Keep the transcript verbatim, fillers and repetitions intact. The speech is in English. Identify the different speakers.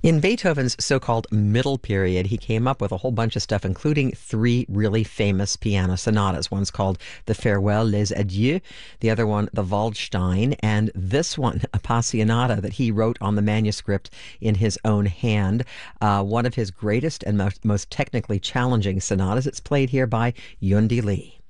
Speaker 1: In Beethoven's so-called middle period, he came up with a whole bunch of stuff, including three really famous piano sonatas. One's called The Farewell, Les Adieux, the other one, The Waldstein, and this one, Appassionata, that he wrote on the manuscript in his own hand. Uh, one of his greatest and most, most technically challenging sonatas. It's played here by Yundi Lee.